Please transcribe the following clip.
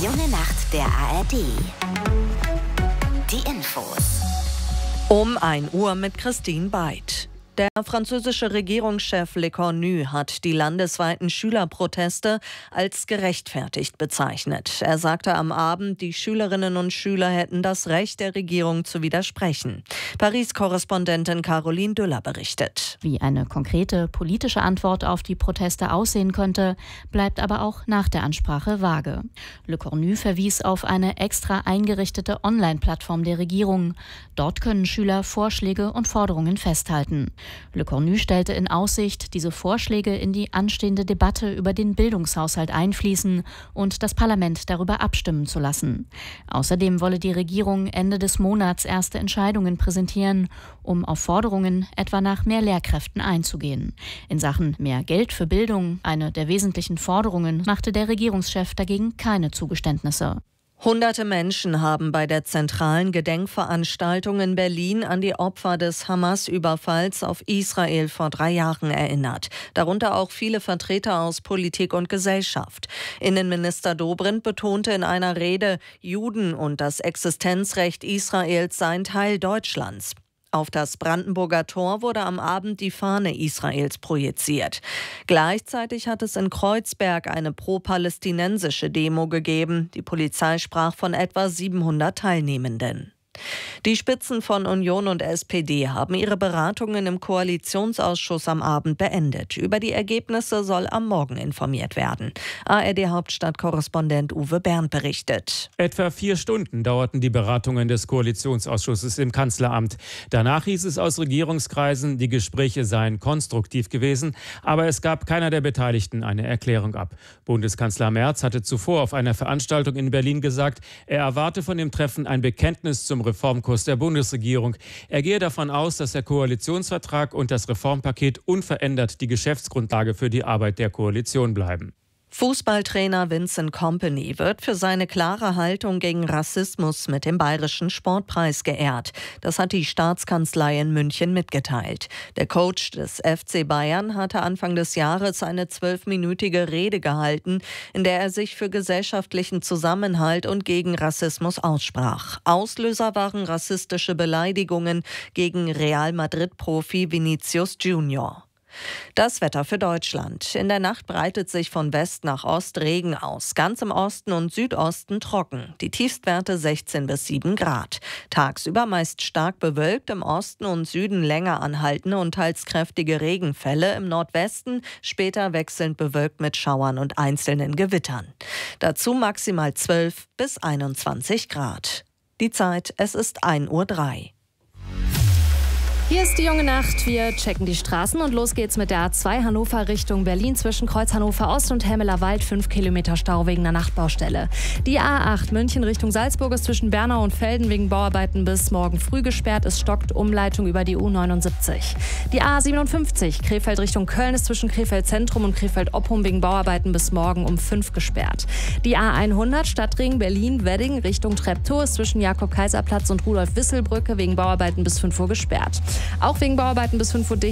junge Nacht der ARD. Die Infos. Um 1 Uhr mit Christine Beid. Der französische Regierungschef Le Cornu hat die landesweiten Schülerproteste als gerechtfertigt bezeichnet. Er sagte am Abend, die Schülerinnen und Schüler hätten das Recht, der Regierung zu widersprechen. Paris-Korrespondentin Caroline Düller berichtet. Wie eine konkrete politische Antwort auf die Proteste aussehen könnte, bleibt aber auch nach der Ansprache vage. Le Cornu verwies auf eine extra eingerichtete Online-Plattform der Regierung. Dort können Schüler Vorschläge und Forderungen festhalten. Le Cornu stellte in Aussicht, diese Vorschläge in die anstehende Debatte über den Bildungshaushalt einfließen und das Parlament darüber abstimmen zu lassen. Außerdem wolle die Regierung Ende des Monats erste Entscheidungen präsentieren, um auf Forderungen etwa nach mehr Lehrkräften einzugehen. In Sachen mehr Geld für Bildung, eine der wesentlichen Forderungen, machte der Regierungschef dagegen keine Zugeständnisse. Hunderte Menschen haben bei der zentralen Gedenkveranstaltung in Berlin an die Opfer des Hamas-Überfalls auf Israel vor 3 Jahren erinnert. Darunter auch viele Vertreter aus Politik und Gesellschaft. Innenminister Dobrindt betonte in einer Rede, Juden und das Existenzrecht Israels seien Teil Deutschlands. Auf das Brandenburger Tor wurde am Abend die Fahne Israels projiziert. Gleichzeitig hat es in Kreuzberg eine pro-palästinensische Demo gegeben. Die Polizei sprach von etwa 700 Teilnehmenden. Die Spitzen von Union und SPD haben ihre Beratungen im Koalitionsausschuss am Abend beendet. Über die Ergebnisse soll am Morgen informiert werden. ARD-Hauptstadtkorrespondent Uwe Bernd berichtet. Etwa 4 Stunden dauerten die Beratungen des Koalitionsausschusses im Kanzleramt. Danach hieß es aus Regierungskreisen, die Gespräche seien konstruktiv gewesen, aber es gab keiner der Beteiligten eine Erklärung ab. Bundeskanzler Merz hatte zuvor auf einer Veranstaltung in Berlin gesagt, er erwarte von dem Treffen ein Bekenntnis zum Reformkurs der Bundesregierung. Er gehe davon aus, dass der Koalitionsvertrag und das Reformpaket unverändert die Geschäftsgrundlage für die Arbeit der Koalition bleiben. Fußballtrainer Vincent Kompany wird für seine klare Haltung gegen Rassismus mit dem Bayerischen Sportpreis geehrt. Das hat die Staatskanzlei in München mitgeteilt. Der Coach des FC Bayern hatte Anfang des Jahres eine 12-minütige Rede gehalten, in der er sich für gesellschaftlichen Zusammenhalt und gegen Rassismus aussprach. Auslöser waren rassistische Beleidigungen gegen Real Madrid-Profi Vinicius Junior. Das Wetter für Deutschland. In der Nacht breitet sich von West nach Ost Regen aus. Ganz im Osten und Südosten trocken. Die Tiefstwerte 16 bis 7 Grad. Tagsüber meist stark bewölkt, im Osten und Süden länger anhaltende und teils kräftige Regenfälle. Im Nordwesten später wechselnd bewölkt mit Schauern und einzelnen Gewittern. Dazu maximal 12 bis 21 Grad. Die Zeit, es ist 1:03 Uhr. Hier ist die junge Nacht. Wir checken die Straßen und los geht's mit der A2 Hannover Richtung Berlin zwischen Kreuz Hannover Ost und Helmeler Wald. 5 Kilometer Stau wegen einer Nachtbaustelle. Die A8 München Richtung Salzburg ist zwischen Bernau und Velden wegen Bauarbeiten bis morgen früh gesperrt. Es stockt Umleitung über die U79. Die A57 Krefeld Richtung Köln ist zwischen Krefeld Zentrum und Krefeld Oppum wegen Bauarbeiten bis morgen um 5 gesperrt. Die A100 Stadtring Berlin-Wedding Richtung Treptow ist zwischen Jakob-Kaiser-Platz und Rudolf-Wissel-Brücke wegen Bauarbeiten bis 5 Uhr gesperrt. Auch wegen Bauarbeiten bis 5 Uhr dicht